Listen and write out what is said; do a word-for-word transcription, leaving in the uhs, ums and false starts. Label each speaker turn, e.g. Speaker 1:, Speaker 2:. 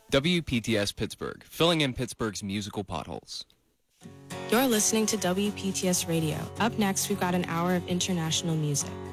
Speaker 1: W P T S Pittsburgh, filling in Pittsburgh's musical potholes.
Speaker 2: You're listening to W P T S Radio. Up next, we've got an hour of international music.